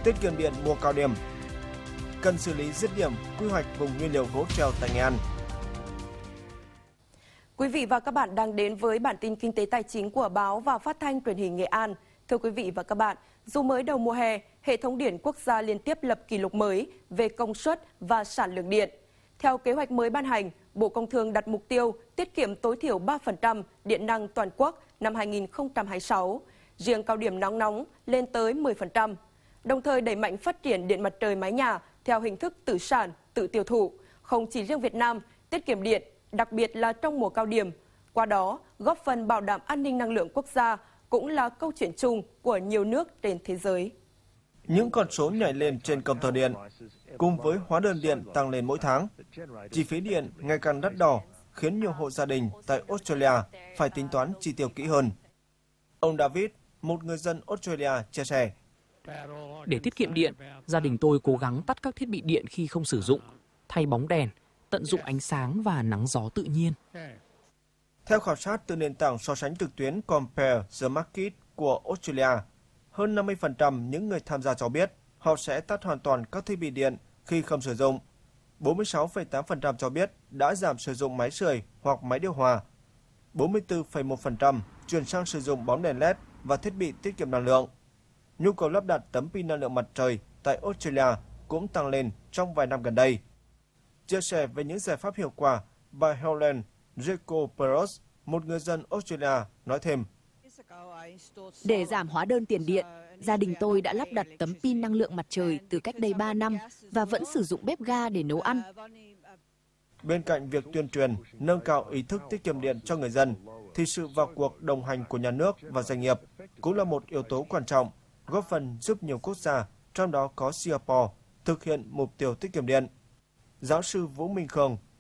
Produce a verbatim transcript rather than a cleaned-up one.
tiết kiệm điện mùa cao điểm. Cần xử lý dứt điểm quy hoạch vùng nguyên liệu gỗ treo tại Nghệ An. Quý vị và các bạn đang đến với bản tin kinh tế tài chính của báo và phát thanh truyền hình Nghệ An. Thưa quý vị và các bạn, dù mới đầu mùa hè, hệ thống điện quốc gia liên tiếp lập kỷ lục mới về công suất và sản lượng điện. Theo kế hoạch mới ban hành, Bộ Công Thương đặt mục tiêu tiết kiệm tối thiểu ba phần trăm điện năng toàn quốc năm hai nghìn không trăm hai mươi sáu, riêng cao điểm nắng nóng lên tới mười phần trăm. Đồng thời đẩy mạnh phát triển điện mặt trời mái nhà theo hình thức tự sản, tự tiêu thụ, không chỉ riêng Việt Nam, tiết kiệm điện, đặc biệt là trong mùa cao điểm. Qua đó, góp phần bảo đảm an ninh năng lượng quốc gia cũng là câu chuyện chung của nhiều nước trên thế giới. Những con số nhảy lên trên công tơ điện, cùng với hóa đơn điện tăng lên mỗi tháng, chi phí điện ngày càng đắt đỏ, khiến nhiều hộ gia đình tại Australia phải tính toán chi tiêu kỹ hơn. Ông David, một người dân Australia, chia sẻ. Để tiết kiệm điện, gia đình tôi cố gắng tắt các thiết bị điện khi không sử dụng, thay bóng đèn, tận dụng ánh sáng và nắng gió tự nhiên. Theo khảo sát từ nền tảng so sánh trực tuyến Compare the Market của Australia, hơn năm mươi phần trăm những người tham gia cho biết họ sẽ tắt hoàn toàn các thiết bị điện khi không sử dụng. bốn mươi sáu phẩy tám phần trăm cho biết đã giảm sử dụng máy sưởi hoặc máy điều hòa. bốn mươi tư phẩy một phần trăm chuyển sang sử dụng bóng đèn led và thiết bị tiết kiệm năng lượng. Nhu cầu lắp đặt tấm pin năng lượng mặt trời tại Australia cũng tăng lên trong vài năm gần đây. Chia sẻ về những giải pháp hiệu quả, bà Helen Jacob-Peros, một người dân Australia, nói thêm. Để giảm hóa đơn tiền điện, gia đình tôi đã lắp đặt tấm pin năng lượng mặt trời từ cách đây ba năm và vẫn sử dụng bếp ga để nấu ăn. Bên cạnh việc tuyên truyền, nâng cao ý thức tiết kiệm điện cho người dân, thì sự vào cuộc đồng hành của nhà nước và doanh nghiệp cũng là một yếu tố quan trọng, góp phần giúp nhiều quốc gia, trong đó có Singapore, thực hiện mục tiêu tiết kiệm điện. Giáo sư Vũ Minh Khương,